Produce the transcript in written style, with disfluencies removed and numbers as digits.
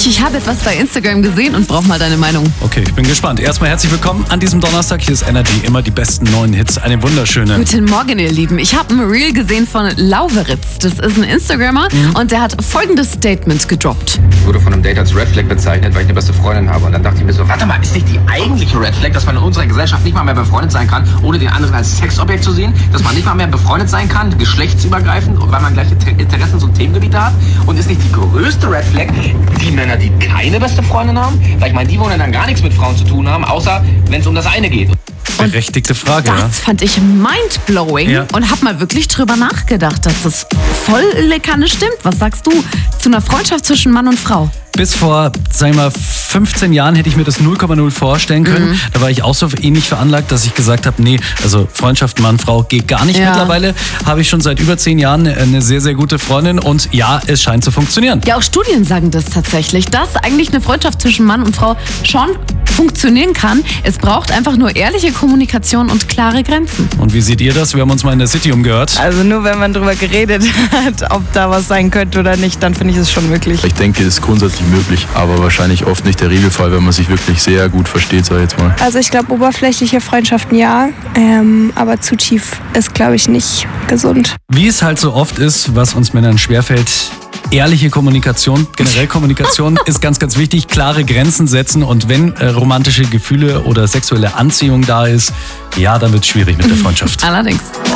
Ich habe etwas bei Instagram gesehen und brauche mal deine Meinung. Okay, ich bin gespannt. Erstmal herzlich willkommen an diesem Donnerstag. Hier ist Energy, immer die besten neuen Hits. Eine wunderschöne. Guten Morgen, ihr Lieben. Ich habe ein Reel gesehen von Lauveritz. Das ist ein Instagrammer und der hat folgendes Statement gedroppt. Ich wurde von einem Date als Red Flag bezeichnet, weil ich eine beste Freundin habe. Und dann dachte ich mir so, warte mal, ist nicht die eigentliche Red Flag, dass man in unserer Gesellschaft nicht mal mehr befreundet sein kann, ohne den anderen als Sexobjekt zu sehen? Dass man nicht mal mehr befreundet sein kann, geschlechtsübergreifend, weil man gleiche Interessen und Themengebiete hat? Und ist nicht die größte Red Flag die Männer, die keine beste Freundin haben? Weil ich meine, die wollen dann gar nichts mit Frauen zu tun haben, außer wenn es um das eine geht. Berechtigte Frage, ja. Das fand ich mindblowing und hab mal wirklich drüber nachgedacht, dass das voll Kanne stimmt. Was sagst du zu einer Freundschaft zwischen Mann und Frau? Bis vor, sagen wir mal, 15 Jahren hätte ich mir das 0,0 vorstellen können. Da war ich auch so ähnlich veranlagt, dass ich gesagt habe, nee, also Freundschaft Mann-Frau geht gar nicht. Mittlerweile habe ich schon seit über 10 Jahren eine sehr, sehr gute Freundin und ja, es scheint zu funktionieren. Ja, auch Studien sagen das tatsächlich, dass eigentlich eine Freundschaft zwischen Mann und Frau schon funktionieren kann. Es braucht einfach nur ehrliche Kommunikation und klare Grenzen. Und wie seht ihr das? Wir haben uns mal in der City umgehört. Also nur wenn man drüber geredet hat, ob da was sein könnte oder nicht, dann finde ich es schon möglich. Ich denke, es ist grundsätzlich möglich, aber wahrscheinlich oft nicht der Regelfall, wenn man sich wirklich sehr gut versteht, sag ich jetzt mal. Also ich glaube, oberflächliche Freundschaften ja, aber zu tief ist, glaube ich, nicht gesund. Wie es halt so oft ist, was uns Männern schwerfällt, ehrliche Kommunikation, generell Kommunikation ist ganz, ganz wichtig. Klare Grenzen setzen und wenn romantische Gefühle oder sexuelle Anziehung da ist, ja, dann wird es schwierig mit der Freundschaft. Allerdings.